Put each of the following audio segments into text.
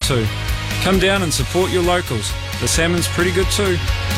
too. Come down and support your locals. The salmon's pretty good too.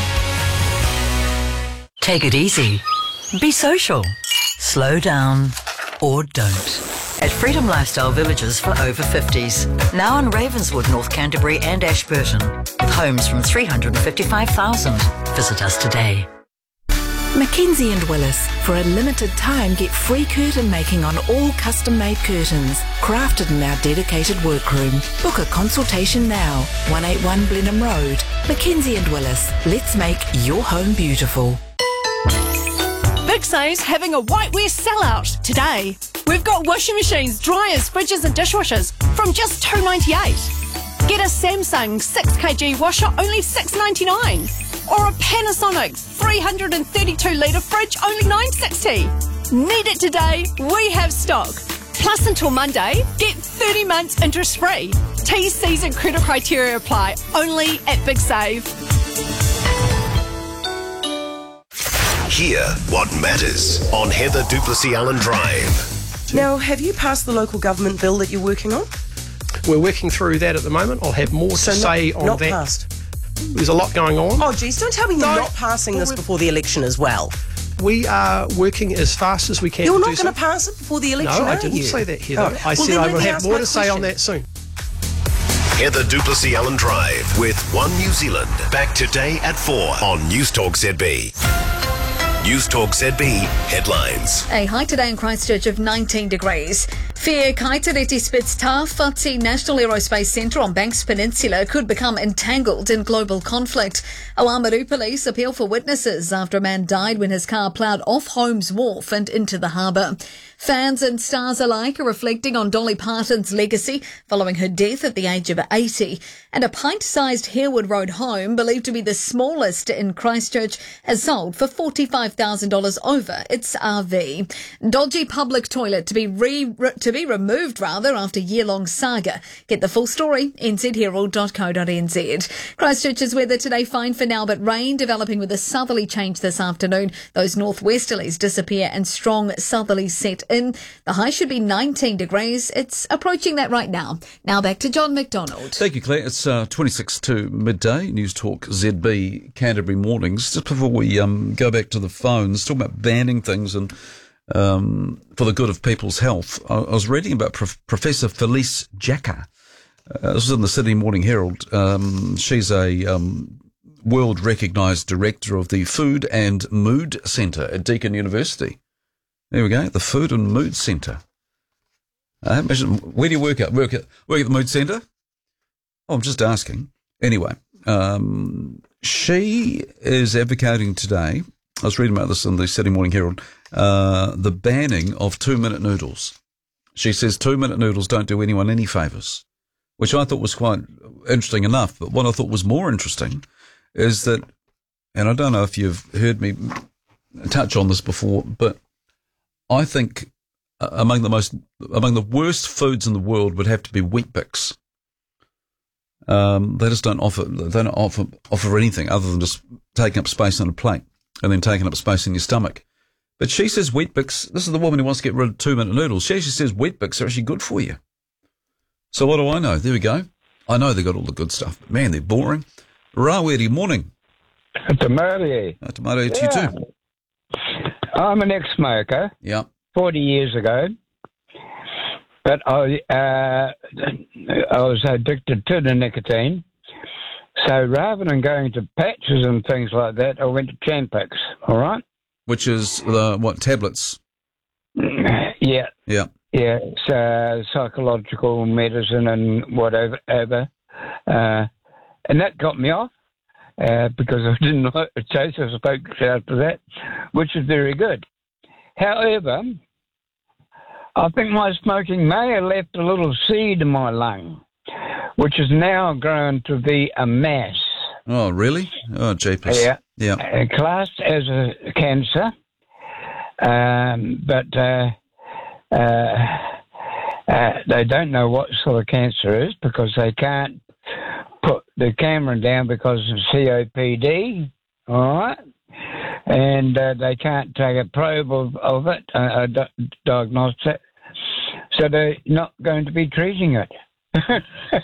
Take it easy. Be social. Slow down or don't. At Freedom Lifestyle Villages for over 50s. Now in Ravenswood, North Canterbury and Ashburton. With homes from $355,000. Visit us today. Mackenzie & Willis. For a limited time, get free curtain making on all custom-made curtains, crafted in our dedicated workroom. Book a consultation now. 181 Blenheim Road. Mackenzie & Willis. Let's make your home beautiful. Big Save's having a whiteware sellout today. We've got washing machines, dryers, fridges and dishwashers from just $2.98. Get a Samsung 6kg washer only $6.99. Or a Panasonic 332-litre fridge only $9.60. Need it today? We have stock. Plus until Monday, get 30 months interest free. T's, C's and credit criteria apply only at Big Save. Hear what matters on Heather Duplessis Allen Drive. Now, have you passed the local government bill that you're working on? We're working through that at the moment. I'll have more to say on not that. Passed. There's a lot going on. Oh, geez, don't tell me you're not passing this before the election as well. We are working as fast as we can. You're to not do going to so. pass it before the election, No, I are didn't you? say that, Heather. Oh. I said then I let will me have ask more my to say on question. that soon. Heather Duplessis Allen Drive with One New Zealand. Back today at 4 on News Talk ZB. News Talk ZB headlines. A high today in Christchurch of 19 degrees. Fear Kaitareti Spitz Whati National Aerospace Centre on Banks Peninsula could become entangled in global conflict. Oamaru police appeal for witnesses after a man died when his car ploughed off Holmes Wharf and into the harbour. Fans and stars alike are reflecting on Dolly Parton's legacy following her death at the age of 80. And a pint-sized Harewood Road home, believed to be the smallest in Christchurch, has sold for $45,000 over its RV. Dodgy public toilet to be removed after year-long saga. Get the full story, nzherald.co.nz. Christchurch's weather today fine for now, but rain developing with a southerly change this afternoon. Those northwesterlies disappear and strong southerlies set in. The high should be 19 degrees. It's approaching that right now. Now back to John McDonald. Thank you, Claire. It's 26 to midday. News Talk ZB Canterbury Mornings. Just before we go back to the phones, talking about banning things and for the good of people's health. I was reading about Professor Felice Jacka. This was in the Sydney Morning Herald. She's a world recognised director of the Food and Mood Centre at Deakin University. There we go, the Food and Mood Centre. Where do you work at? Work at the Mood Centre? Oh, I'm just asking. Anyway, she is advocating today, I was reading about this in the Sydney Morning Herald, the banning of 2-minute noodles. She says 2-minute noodles don't do anyone any favours, which I thought was quite interesting enough. But what I thought was more interesting is that, and I don't know if you've heard me touch on this before, but I think among the worst foods in the world would have to be Weet-Bix. They just don't offer anything other than just taking up space on a plate and then taking up space in your stomach. But she says Weet-Bix, this is the woman who wants to get rid of 2-minute noodles. She actually says Weet-Bix are actually good for you. So what do I know? There we go. I know they've got all the good stuff, but man, they're boring. Rawiri, morning. Te Maori. Te Maori to you too. I'm an ex-smoker. Yeah. 40 years ago. But I was addicted to the nicotine. So rather than going to patches and things like that, I went to Champix, all right? Which is, tablets? Yeah. Yeah. Yeah, it's psychological medicine and whatever. And that got me off because I didn't like the taste. I spoke after that, which is very good. However, I think my smoking may have left a little seed in my lung, which has now grown to be a mass. Oh, really? Oh, jeepers. Yeah. Classed as a cancer, but they don't know what sort of cancer is because they can't put the camera down because of COPD, all right? And they can't take a probe of it, diagnose it. So they're not going to be treating it.